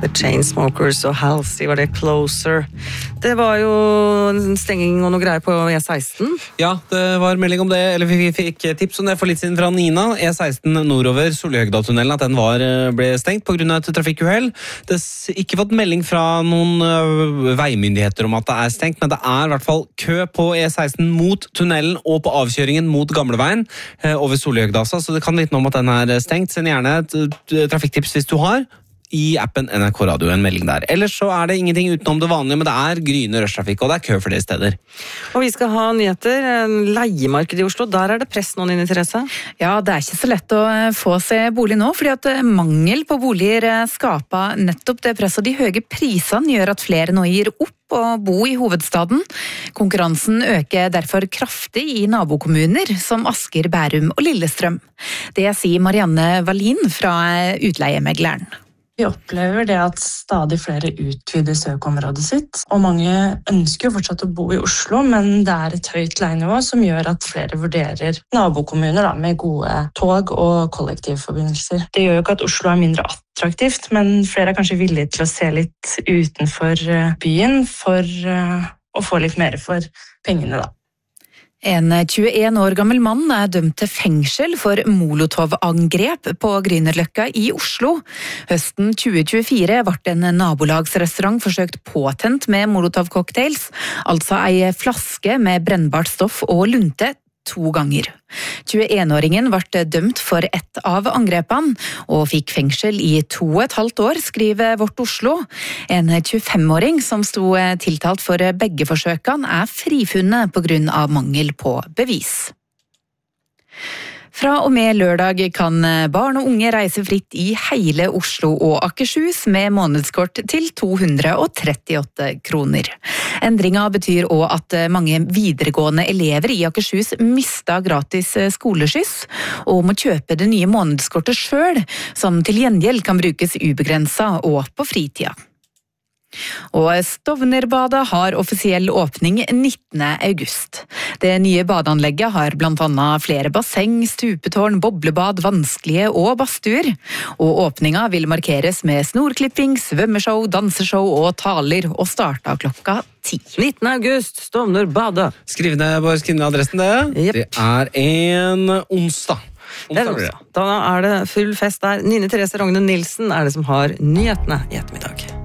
The Chainsmokers og Halsey var det Closer. Det var jo en stenging og noe greier på E16. Ja, det var melding om det, eller vi fikk tips om det for litt siden fra Nina. E16 nordover Solihøgdaltunnelen, at den ble stengt på grunn av et trafikkuhell. Det har ikke fått melding fra noen veimyndigheter om at det er stengt, men det er i hvert fall kø på E16 mot tunnelen og på avkjøringen mot gamleveien over Solihøgdalsa, så det kan vitne om at den er stengt. Send gjerne et trafikktips hvis du har. I appen NRK Radio en melding der. Ellers så er det ingenting utenom det vanlige, men det er gryende rushtrafikk, og det er kø for det steder. Og vi skal ha nyheter. Leiemarked i Oslo, der er det press nå, Nini Therese? Ja, det er ikke så lett å få seg bolig nå, fordi at mangel på boliger skaper nettopp det presset. De høye prisene gjør at flere nå gir opp å bo i hovedstaden. Konkurransen øker derfor kraftig i nabokommuner som Asker, Bærum og Lillestrøm. Det sier Marianne Wallin fra Utleiemegleren. Vi opplever det at stadig flere utvider søkeområdet sitt, og mange ønsker jo fortsatt å bo i Oslo, men det er et høyt leienivå som gjør at flere vurderer nabokommuner med gode tog- og kollektivforbindelser. Det gjør jo ikke at Oslo er mindre attraktivt, men flere er kanskje villige til å se litt utenfor byen for å få litt mer for pengene, da. En 21 år gammel mann er dømt til fengsel for Molotov-angrep på Grünerløkka i Oslo. Høsten 2024 ble en nabolagsrestaurant forsøkt påtent med Molotov-cocktails, altså ei flaske med brennbart stoff og lunte 2 ganger. 21-åringen ble dømt for ett av angrepene, og fikk fengsel i 2,5 år, skriver Vårt Oslo. En 25-åring som sto tiltalt for begge forsøkene er frifunnet på grunn av mangel på bevis. Fra og med lørdag kan barn og unge reise fritt i hele Oslo og Akershus med månedskort til 238 kroner. Endringen betyr også at mange videregående elever i Akershus mistet gratis skoleskyss og må kjøpe det nye månedskortet selv, som til gjengjeld kan brukes ubegrenset og på fritida. Og Stovnerbadet har offisiell åpning 19. august. Det nye badeanlegget har blant annet flere basseng, stupetårn, boblebad, vanskelige og badstuer. Og åpninga vil markeres med snorklipping, svømmeshow, danseshow og taler, og starta klokka 10. 19. august, Stovnerbadet. Skriv ned adressen det. Yep. Det er en onsdag. Da er det full fest der. Nini Therese Rogne Nilsen er det som har nyhetene i ettermiddag.